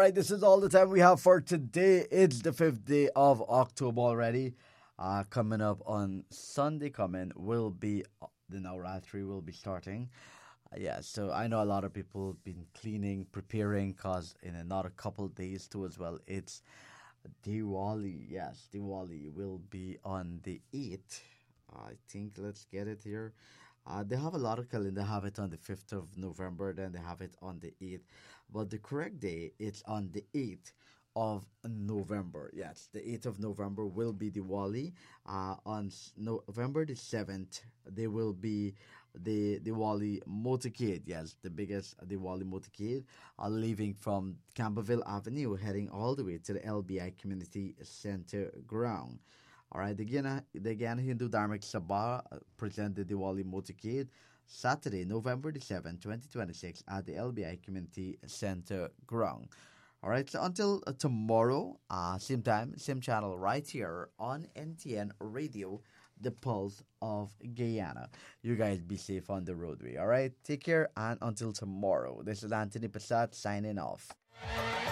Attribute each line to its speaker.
Speaker 1: right, this is all the time we have for today. It's the 5th day of October already. Coming up on Sunday coming will be the Navratri will be starting. Yeah, so I know a lot of people been cleaning, preparing, cause in another couple days too as well. It's Diwali. Yes, Diwali will be on the 8th. I think let's get it here. They have a lot of calendar. They have it on the 5th of November, then they have it on the 8th. But the correct day, it's on the 8th of November. Yes, the 8th of November will be Diwali. On November the 7th, there will be the Diwali motorcade. Yes, the biggest Diwali motorcade, leaving from Camberville Avenue, heading all the way to the LBI Community Center ground. All right, the Guyana Hindu Dharmic Sabha present the Diwali motorcade Saturday, November the 7th, 2026 at the LBI Community Center ground. All right, so until tomorrow, same time, same channel, right here on NTN Radio, the Pulse of Guyana. You guys be safe on the roadway, all right? Take care, and until tomorrow. This is Anthony Passat signing off.